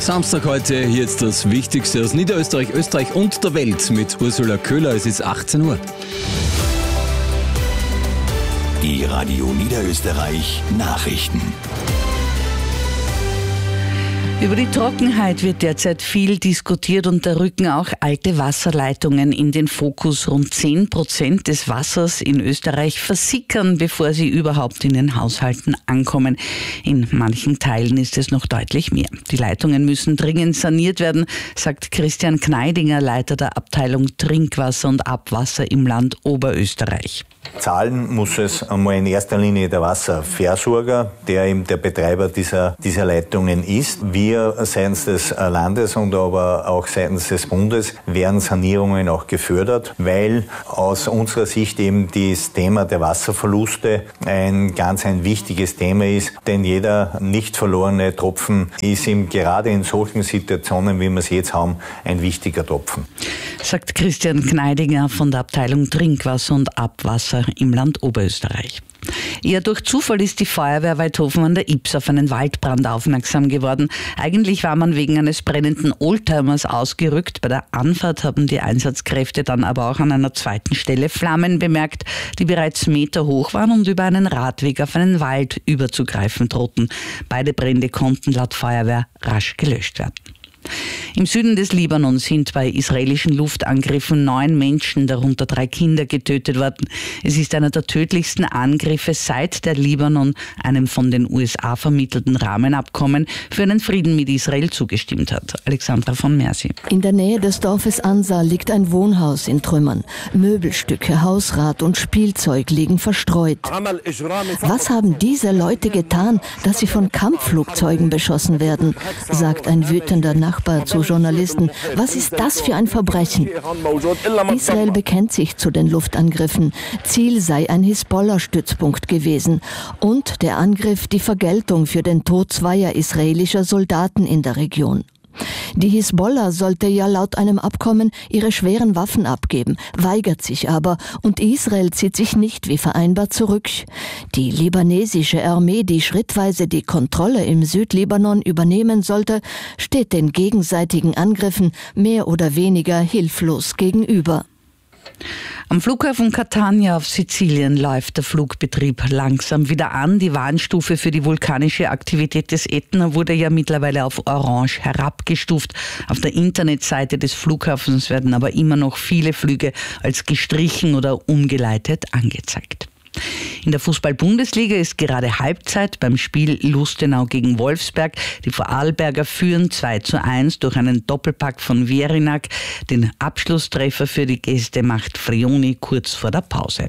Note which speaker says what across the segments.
Speaker 1: Samstag heute, hier jetzt das Wichtigste aus Niederösterreich, Österreich und der Welt mit Ursula Köhler. Es ist 18 Uhr.
Speaker 2: Die Radio Niederösterreich Nachrichten.
Speaker 3: Über die Trockenheit wird derzeit viel diskutiert und da rücken auch alte Wasserleitungen in den Fokus. Rund 10% des Wassers in Österreich versickern, bevor sie überhaupt in den Haushalten ankommen. In manchen Teilen ist es noch deutlich mehr. Die Leitungen müssen dringend saniert werden, sagt Christian Kneidinger, Leiter der Abteilung Trinkwasser und Abwasser im Land Oberösterreich.
Speaker 4: Zahlen muss es einmal in erster Linie der Wasserversorger, der eben der Betreiber dieser Leitungen ist. Wir seitens des Landes und aber auch seitens des Bundes werden Sanierungen auch gefördert, weil aus unserer Sicht eben das Thema der Wasserverluste ein wichtiges Thema ist. Denn jeder nicht verlorene Tropfen ist eben gerade in solchen Situationen, wie wir es jetzt haben, ein wichtiger Tropfen.
Speaker 3: Sagt Christian Kneidinger von der Abteilung Trinkwasser und Abwasser im Land Oberösterreich. Eher durch Zufall ist die Feuerwehr Waidhofen an der Ybbs auf einen Waldbrand aufmerksam geworden. Eigentlich war man wegen eines brennenden Oldtimers ausgerückt. Bei der Anfahrt haben die Einsatzkräfte dann aber auch an einer zweiten Stelle Flammen bemerkt, die bereits meterhoch waren und über einen Radweg auf einen Wald überzugreifen drohten. Beide Brände konnten laut Feuerwehr rasch gelöscht werden. Im Süden des Libanon sind bei israelischen Luftangriffen 9 Menschen, darunter 3 Kinder, getötet worden. Es ist einer der tödlichsten Angriffe, seit der Libanon einem von den USA vermittelten Rahmenabkommen für einen Frieden mit Israel zugestimmt hat. Alexandra von Mersi.
Speaker 5: In der Nähe des Dorfes Ansa liegt ein Wohnhaus in Trümmern. Möbelstücke, Hausrat und Spielzeug liegen verstreut. Was haben diese Leute getan, dass sie von Kampfflugzeugen beschossen werden, sagt ein wütender Nachbar zu Journalisten. Was ist das für ein Verbrechen? Israel bekennt sich zu den Luftangriffen. Ziel sei ein Hisbollah-Stützpunkt gewesen. Und der Angriff die Vergeltung für den Tod 2 israelischer Soldaten in der Region. Die Hisbollah sollte ja laut einem Abkommen ihre schweren Waffen abgeben, weigert sich aber und Israel zieht sich nicht wie vereinbart zurück. Die libanesische Armee, die schrittweise die Kontrolle im Südlibanon übernehmen sollte, steht den gegenseitigen Angriffen mehr oder weniger hilflos gegenüber.
Speaker 3: Am Flughafen Catania auf Sizilien läuft der Flugbetrieb langsam wieder an. Die Warnstufe für die vulkanische Aktivität des Ätna wurde ja mittlerweile auf Orange herabgestuft. Auf der Internetseite des Flughafens werden aber immer noch viele Flüge als gestrichen oder umgeleitet angezeigt. In der Fußball-Bundesliga ist gerade Halbzeit beim Spiel Lustenau gegen Wolfsberg. Die Vorarlberger führen 2:1 durch einen Doppelpack von Verinak. Den Abschlusstreffer für die Gäste macht Frioni kurz vor der Pause.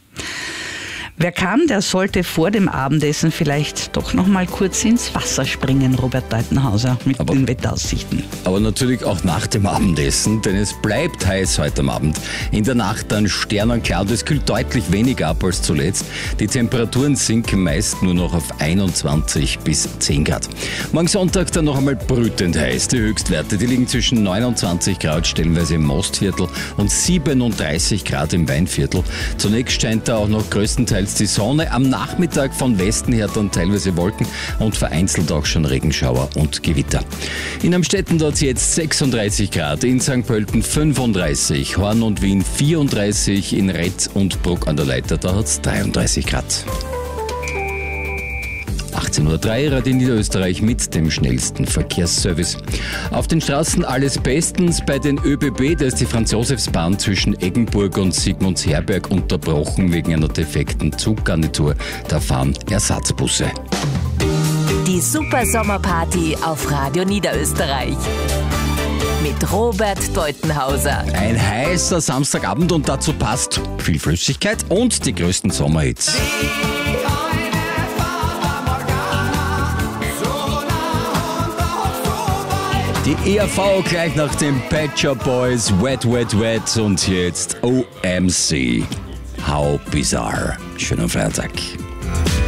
Speaker 3: Wer kann, der sollte vor dem Abendessen vielleicht doch noch mal kurz ins Wasser springen, Robert Deutenhauser, mit den Wetteraussichten.
Speaker 1: Aber natürlich auch nach dem Abendessen, denn es bleibt heiß heute am Abend. In der Nacht dann sternenklar und es kühlt deutlich weniger ab als zuletzt. Die Temperaturen sinken meist nur noch auf 21 bis 10 Grad. Morgen Sonntag dann noch einmal brütend heiß. Die Höchstwerte, die liegen zwischen 29 Grad stellenweise im Mostviertel und 37 Grad im Weinviertel. Zunächst scheint da auch noch größtenteils die Sonne, am Nachmittag von Westen her dann teilweise Wolken und vereinzelt auch schon Regenschauer und Gewitter. In Amstetten dort jetzt 36 Grad, in St. Pölten 35, Horn und Wien 34, in Retz und Bruck an der Leiter, da hat es 33 Grad. 18:03 Uhr, Radio Niederösterreich mit dem schnellsten Verkehrsservice. Auf den Straßen alles bestens. Bei den ÖBB, da ist die Franz-Josefs-Bahn zwischen Eggenburg und Sigmundsherberg unterbrochen wegen einer defekten Zuggarnitur. Da fahren Ersatzbusse.
Speaker 6: Die Super Sommerparty auf Radio Niederösterreich. Mit Robert Deutenhauser.
Speaker 1: Ein heißer Samstagabend und dazu passt viel Flüssigkeit und die größten Sommerhits. Die ERV gleich nach den Pet Shop Boys, Wet, Wet, Wet und jetzt OMC. How bizarre. Schönen Feiertag.